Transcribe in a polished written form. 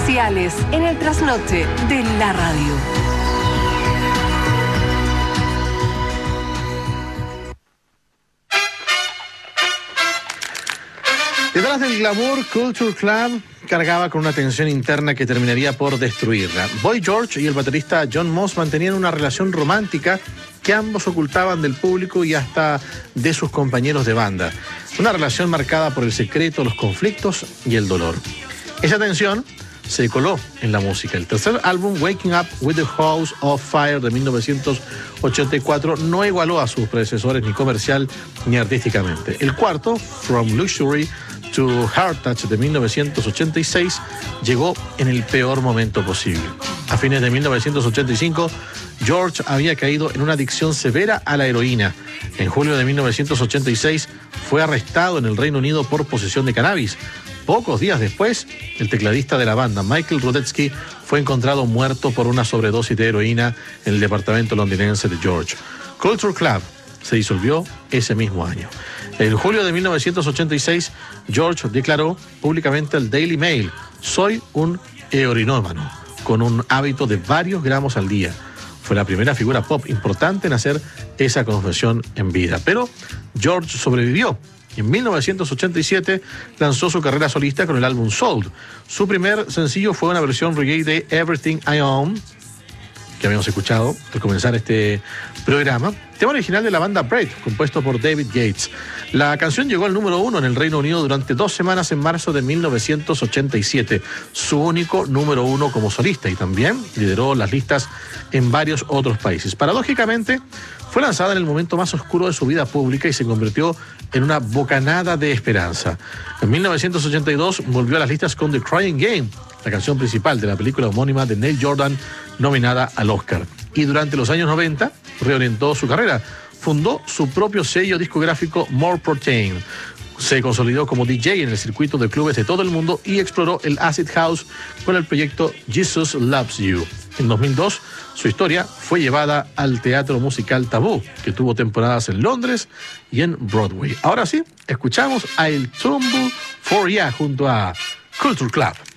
especiales en el trasnoche de la radio. Detrás del glamour, Culture Club cargaba con una tensión interna que terminaría por destruirla. Boy George y el baterista John Moss mantenían una relación romántica que ambos ocultaban del público y hasta de sus compañeros de banda. Una relación marcada por el secreto, los conflictos y el dolor. Esa tensión se coló en la música. El tercer álbum, Waking Up with the House of Fire, de 1984, no igualó a sus predecesores ni comercial ni artísticamente. El cuarto, From Luxury to Heart Touch, de 1986, llegó en el peor momento posible. A fines de 1985, George había caído en una adicción severa a la heroína. En julio de 1986 fue arrestado en el Reino Unido por posesión de cannabis. Pocos días después, el tecladista de la banda, Michael Rudetsky, fue encontrado muerto por una sobredosis de heroína en el departamento londinense de George. Culture Club se disolvió ese mismo año. En julio de 1986, George declaró públicamente al Daily Mail: soy un heroinómano, con un hábito de varios gramos al día. Fue la primera figura pop importante en hacer esa confesión en vida. Pero George sobrevivió. En 1987 lanzó su carrera solista con el álbum Sold. Su primer sencillo fue una versión reggae de Everything I Own, que habíamos escuchado al comenzar este programa, tema original de la banda Bread, compuesto por David Gates. La canción llegó al número 1 en el Reino Unido durante 2 semanas en marzo de 1987, su único número 1 como solista, y también lideró las listas en varios otros países. Paradójicamente, fue lanzada en el momento más oscuro de su vida pública y se convirtió en una bocanada de esperanza. En 1982 volvió a las listas con The Crying Game, la canción principal de la película homónima de Neil Jordan, nominada al Oscar. Y durante los años 90 reorientó su carrera. Fundó su propio sello discográfico More Protein. Se consolidó como DJ en el circuito de clubes de todo el mundo y exploró el acid house con el proyecto Jesus Loves You. En 2002, su historia fue llevada al teatro musical Tabú, que tuvo temporadas en Londres y en Broadway. Ahora sí, escuchamos a El Tumble for Ya junto a Culture Club.